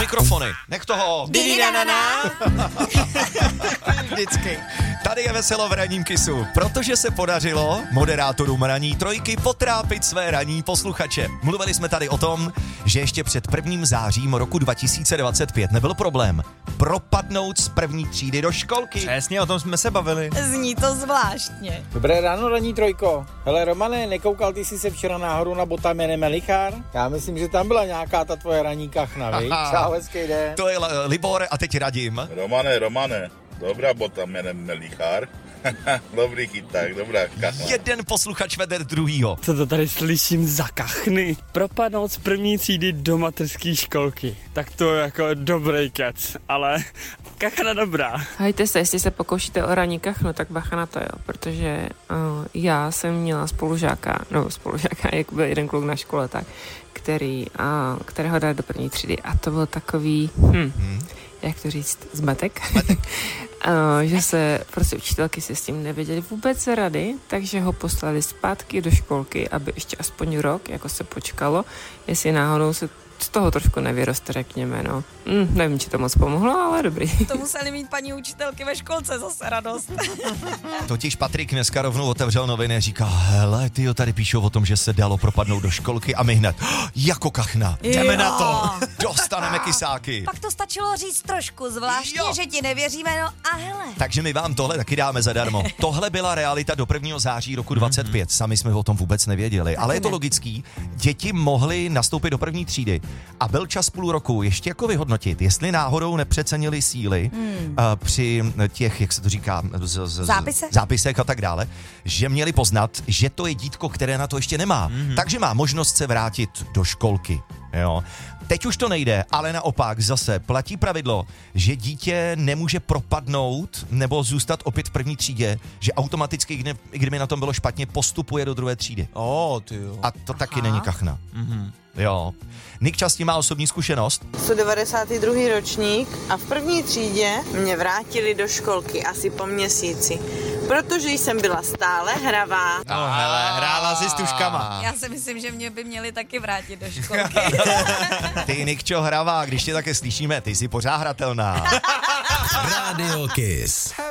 mikrofony. Nech toho. Vždycky. Tady je veselo v ranním Kissu, protože se podařilo moderátorům ranní trojky potrápit své ranní posluchače. Mluvili jsme tady o tom, že ještě před 1. zářím roku 2025 nebyl problém propadnout z první třídy do školky. Přesně, o tom jsme se bavili. Zní to zvláštně. Dobré ráno, ranní trojko. Hele, Romane, nekoukal ty jsi se včera nahoru na bota jménem Melichár? Já myslím, že tam byla nějaká ta tvoje ranní kachna, viď? Čau, hezký den. To je Libor a teď Radim. Romane, dobrá bota jménem Melichár. Dobrý chyták, dobrá kachna. Jeden posluchač vede druhýho. Co to tady slyším za kachny? Propadnout z první třídy do mateřské školky. Tak to je jako dobrý kec, ale kachna dobrá. Hejte se, jestli se pokoušíte o ranní kachnu, tak bacha na to, jo, protože já jsem měla spolužáka, jak byl jeden kluk na škole, tak, kterého dali do první třídy a to byl takový, jak to říct, zmetek. Že se prostě učitelky si s tím nevěděli vůbec rady, takže ho poslali zpátky do školky, aby ještě aspoň rok, jako se počkalo, jestli náhodou se z toho trošku nevyroste, řekněme, no. Nevím, či to moc pomohlo, ale dobrý. To museli mít paní učitelky ve školce zase radost. Totiž Patrik dneska rovnou otevřel noviny a říká, hele, tyjo, tady píšou o tom, že se dalo propadnout do školky a my hned, jako kachna, jdeme na to, dostaneme kysáky. Pak to stačilo říct trošku zvláštně, že ti nevěříme, no a hele. Takže my vám tohle taky dáme zadarmo. Tohle byla realita do 1. září roku 25, sami jsme o tom vůbec nevěděli, ale je to logický, děti mohly nastoupit do první třídy a byl čas půl roku ještě jako vyhodnotit, jestli náhodou nepřecenili síly při těch, jak se to říká, zápisech a tak dále, že měli poznat, že to je dítko, které na to ještě nemá. Takže má možnost se vrátit do školky. Jo. Teď už to nejde, ale naopak zase platí pravidlo, že dítě nemůže propadnout nebo zůstat opět v první třídě, že automaticky, i kdyby na tom bylo špatně, postupuje do druhé třídy. A to taky není kachna. Jo. Nik častě má osobní zkušenost. Jsem 92. ročník a v první třídě mě vrátili do školky asi po měsíci, protože jsem byla stále hravá. No hele, hrála si s tuškama. Já si myslím, že mě by měli taky vrátit do školky. Ty, Nikčo, hravá, když tě také slyšíme, ty jsi pořád hratelná. Radio Kiss.